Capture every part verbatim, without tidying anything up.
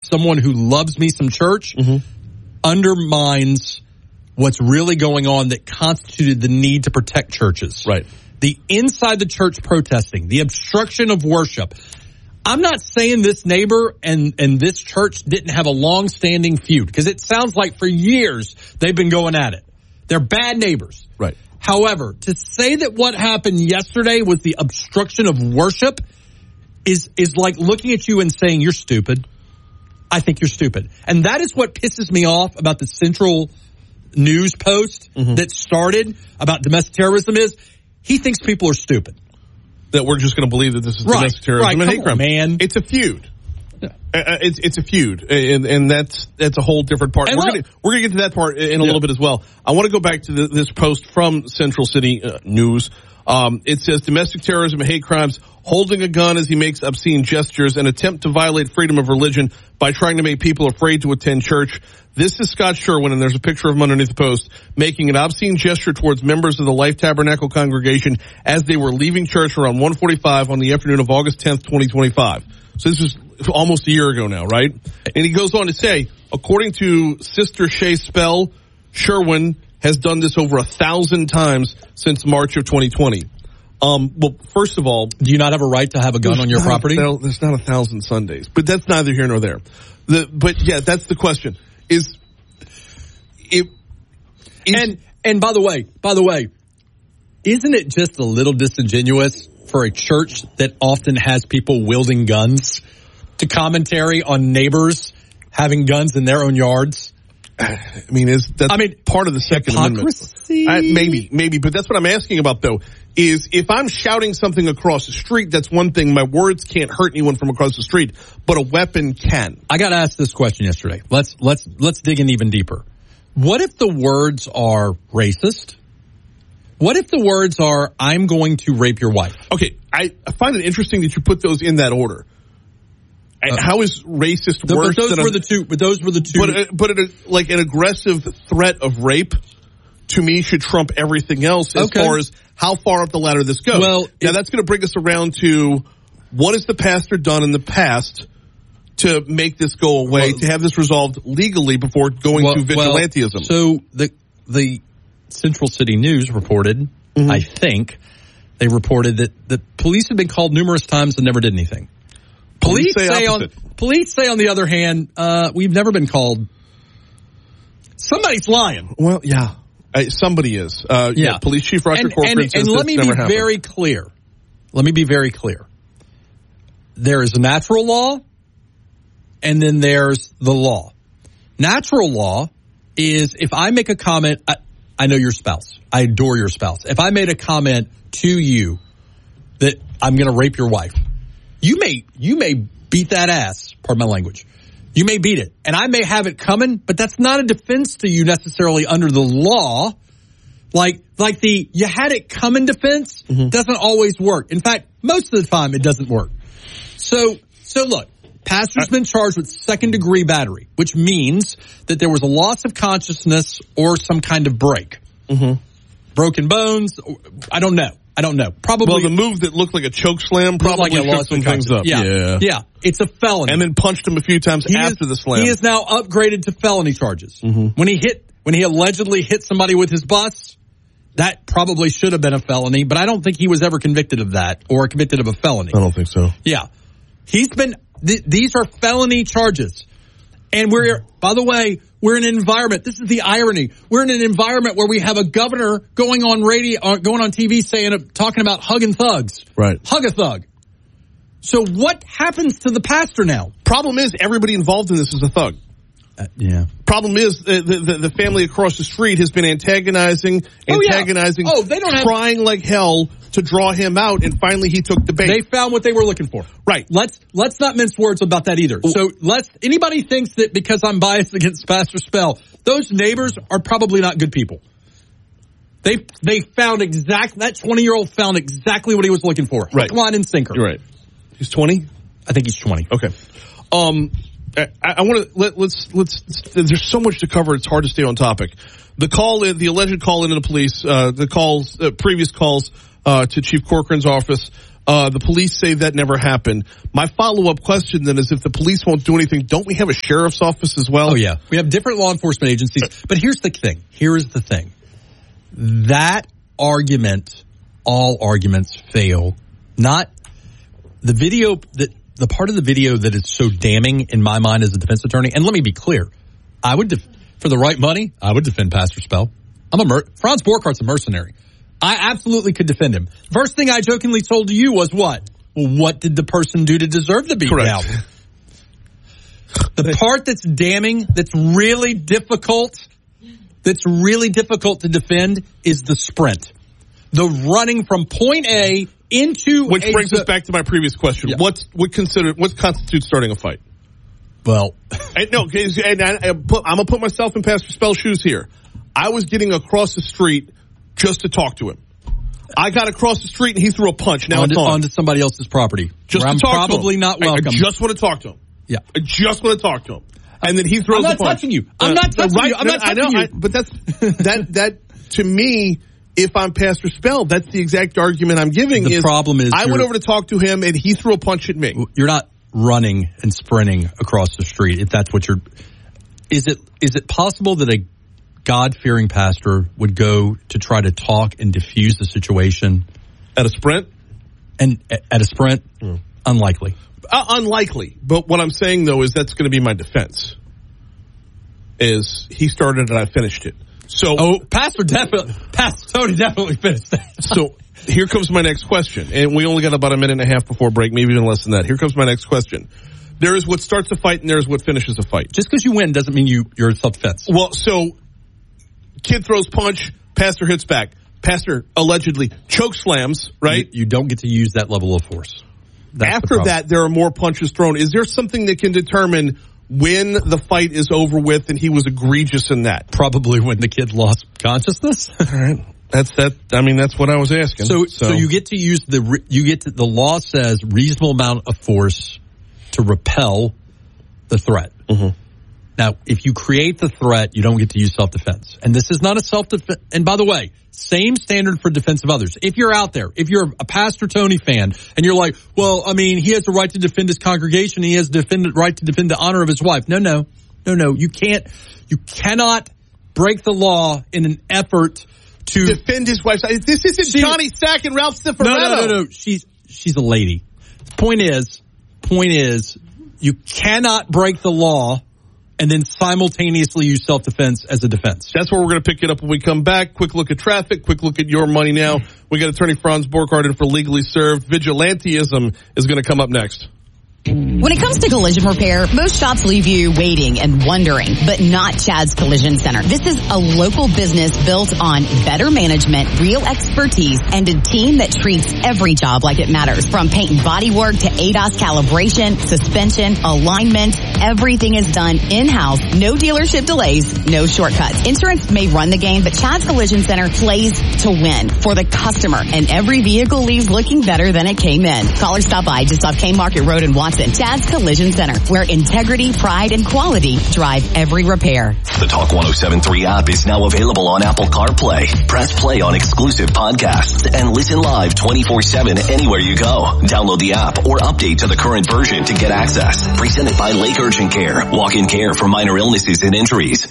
someone who loves me some church, mm-hmm. undermines what's really going on that constituted the need to protect churches. Right. The inside the church protesting, the obstruction of worship. I'm not saying this neighbor and, and this church didn't have a long-standing feud, because it sounds like for years they've been going at it. They're bad neighbors. Right. However, to say that what happened yesterday was the obstruction of worship is is like looking at you and saying, you're stupid. I think you're stupid. And that is what pisses me off about the Central News post mm-hmm. that started about domestic terrorism is he thinks people are stupid. That we're just going to believe that this is right, domestic terrorism right, and hate crime. Man. It's a feud. Yeah. Uh, it's it's a feud, and and that's that's a whole different part. And we're look, gonna we're gonna get to that part in a yeah. little bit as well. I want to go back to the, this post from Central City uh, News. Um, it says domestic terrorism and hate crimes, holding a gun as he makes obscene gestures, an attempt to violate freedom of religion by trying to make people afraid to attend church. This is Scott Sherwin, and there's a picture of him underneath the post, making an obscene gesture towards members of the Life Tabernacle congregation as they were leaving church around one forty-five on the afternoon of August tenth, twenty twenty-five. So this was almost a year ago now, right? And he goes on to say, according to Sister Shay Spell, Sherwin has done this over a thousand times since March of twenty twenty. Um, well, first of all, do you not have a right to have a gun on your property? A, there's not a thousand Sundays, but that's neither here nor there. The, but yeah, that's the question. Is it? Is, and and by the way, by the way, isn't it just a little disingenuous for a church that often has people wielding guns to commentary on neighbors having guns in their own yards? I mean, is that's I mean, part of the Second hypocrisy? Amendment? I, maybe, maybe, but that's what I'm asking about, though. Is if I'm shouting something across the street, that's one thing. My words can't hurt anyone from across the street, but a weapon can. I got asked this question yesterday. Let's let's let's dig in even deeper. What if the words are racist? What if the words are, I'm going to rape your wife? Okay, I, I find it interesting that you put those in that order. Uh, How is racist the, worse? But those than were a, the two. But those were the two. But, uh, but a, like an aggressive threat of rape, to me, should trump everything else as okay. far as how far up the ladder this goes. Well, now it, that's going to bring us around to what has the pastor done in the past to make this go away, well, to have this resolved legally before going well, to vigilantism. Well, so the the Central City News reported, mm-hmm. I think, they reported that the police had been called numerous times and never did anything. Police, police say, say on police say on the other hand, uh, we've never been called. Somebody's lying. Well, yeah, uh, somebody is. Uh, yeah. yeah, Police Chief Roger and, Corcoran and, says and let me be happened. very clear. Let me be very clear. There is a natural law, and then there's the law. Natural law is if I make a comment. I, I know your spouse. I adore your spouse. If I made a comment to you that I'm going to rape your wife, you may you may beat that ass. Pardon my language. You may beat it, and I may have it coming, but that's not a defense to you necessarily under the law. Like like the you had it coming defense mm-hmm. doesn't always work. In fact, most of the time it doesn't work. So so look, pastor's been charged with second degree battery, which means that there was a loss of consciousness or some kind of break. Mm-hmm. Broken bones, I don't know. I don't know. Probably. Well, the move that looked like a choke slam probably like shook some things up. Yeah. yeah. Yeah. It's a felony. And then punched him a few times he after is, the slam. He is now upgraded to felony charges. Mm-hmm. When he hit, when he allegedly hit somebody with his bus, that probably should have been a felony, but I don't think he was ever convicted of that or convicted of a felony. I don't think so. Yeah. He's been, th- these are felony charges. And we're, by the way, we're in an environment, this is the irony, we're in an environment where we have a governor going on radio, uh, going on T V saying, uh, talking about hugging thugs. Right. Hug a thug. So what happens to the pastor now? Problem is, everybody involved in this is a thug. Uh, yeah. Problem is, uh, the, the the family across the street has been antagonizing, antagonizing, oh, yeah. oh, they don't have- trying like hell to draw him out, and finally he took the bait. They found what they were looking for. Right. Let's let's not mince words about that either. Ooh. So let's anybody thinks that because I'm biased against Pastor Spell, those neighbors are probably not good people. They they found exact that twenty year old found exactly what he was looking for. Right. Hook, line, and sinker. You're right. He's twenty? I think he's twenty. Okay. Um, I, I want to let let's let's. There's so much to cover. It's hard to stay on topic. The call in, the alleged call into the police, uh, the calls, uh, previous calls uh, to Chief Corcoran's office. Uh, the police say that never happened. My follow-up question then is, if the police won't do anything, don't we have a sheriff's office as well? Oh, yeah. We have different law enforcement agencies. But here's the thing. Here is the thing. That argument, all arguments fail. Not the video, that the part of the video that is so damning in my mind as a defense attorney. And let me be clear. I would, def- for the right money, I would defend Pastor Spell. I'm a mer- Franz Borchardt's a mercenary. I absolutely could defend him. First thing I jokingly told to you was what? Well, what did the person do to deserve to be down? The part that's damning, that's really difficult, that's really difficult to defend is the sprint. The running from point A into Which a brings z- us back to my previous question. Yeah. What's, what consider, what constitutes starting a fight? Well, and no, and I, I put, I'm going to put myself in Pastor Spell's shoes here. I was getting across the street just to talk to him. I got across the street and he threw a punch. Now onto, it's on. onto somebody else's property. Just where to I'm talk probably to him. not welcome. I, I just want to talk to him. Yeah. I just want to talk to him. And then he throws I'm not a punch. touching you. I'm not touching right, you. I'm no, not I touching know, you. I, but that's, that, that, to me, if I'm Pastor Spell, that's the exact argument I'm giving. The is problem is I went over to talk to him and he threw a punch at me. You're not running and sprinting across the street, if that's what you're... Is it is it possible that a God-fearing pastor would go to try to talk and diffuse the situation At a sprint? And at a sprint? Mm. Unlikely. Uh, unlikely. But what I'm saying, though, is that's going to be my defense. Is he started and I finished it. So, oh, Pastor definitely, Pastor Tony definitely finished that. So here comes my next question. And we only got about a minute and a half before break, maybe even less than that. Here comes my next question. There is what starts a fight and there is what finishes a fight. Just because you win doesn't mean you, you're in self-defense. Well, so kid throws punch, pastor hits back. Pastor allegedly choke slams, right? You, you don't get to use that level of force. That's After that, there are more punches thrown. Is there something that can determine when the fight is over with and he was egregious in that? Probably when the kid lost consciousness. All right. That's that. I mean, that's what I was asking. So, so, so you get to use the, you get to, the law says reasonable amount of force to repel the threat. Mm-hmm. Now, if you create the threat, you don't get to use self-defense. And this is not a self-defense. And by the way, same standard for defense of others. If you're out there, if you're a Pastor Tony fan, and you're like, well, I mean, he has the right to defend his congregation. He has the defend, right to defend the honor of his wife. No, no, no, no. You can't, you cannot break the law in an effort to defend his wife. This isn't she, Johnny Sack and Ralph Cifaretto. No, no, no, no. She's, she's a lady. Point is, point is, you cannot break the law and then simultaneously use self-defense as a defense. That's where we're going to pick it up when we come back. Quick look at traffic, quick look at your money now. We got attorney Franz Borchardt in for Legally Served. Vigilantism is going to come up next. When it comes to collision repair, most shops leave you waiting and wondering, but not Chad's Collision Center. This is a local business built on better management, real expertise, and a team that treats every job like it matters. From paint and body work to A D A S calibration, suspension, alignment, everything is done in-house. No dealership delays, no shortcuts. Insurance may run the game, but Chad's Collision Center plays to win for the customer, and every vehicle leaves looking better than it came in. Call or stop by just off K Market Road in Watson. Chad's Collision Center, where integrity, pride, and quality drive every repair. The Talk one oh seven point three app is now available on Apple CarPlay. Press play on exclusive podcasts and listen live twenty-four seven anywhere you go. Download the app or update to the current version to get access. Presented by Lake Urgent Care. Walk-in care for minor illnesses and injuries.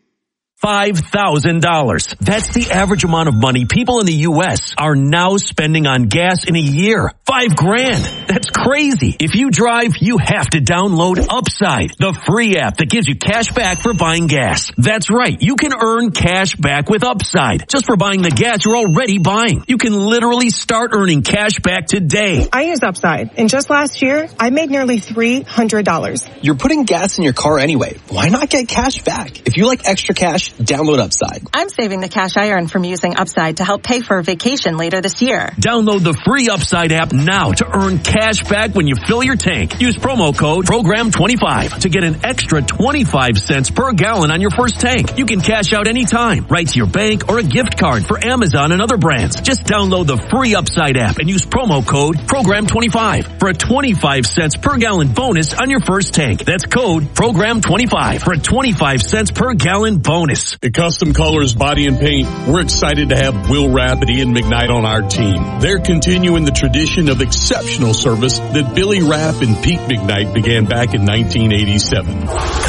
five thousand dollars. That's the average amount of money people in the U S are now spending on gas in a year. Five grand. That's crazy. If you drive, you have to download Upside, the free app that gives you cash back for buying gas. That's right. You can earn cash back with Upside just for buying the gas you're already buying. You can literally start earning cash back today. I use Upside, and just last year, I made nearly three hundred dollars. You're putting gas in your car anyway. Why not get cash back? If you like extra cash, download Upside. I'm saving the cash I earn from using Upside to help pay for a vacation later this year. Download the free Upside app now to earn cash back when you fill your tank. Use promo code program twenty-five to get an extra twenty-five cents per gallon on your first tank. You can cash out anytime, right to your bank or a gift card for Amazon and other brands. Just download the free Upside app and use promo code program twenty-five for a twenty-five cents per gallon bonus on your first tank. That's code program twenty-five for a twenty-five cents per gallon bonus. this. At Custom Colors Body and Paint, we're excited to have Will Rapp and Ian McKnight on our team. They're continuing the tradition of exceptional service that Billy Rapp and Pete McKnight began back in nineteen eighty-seven.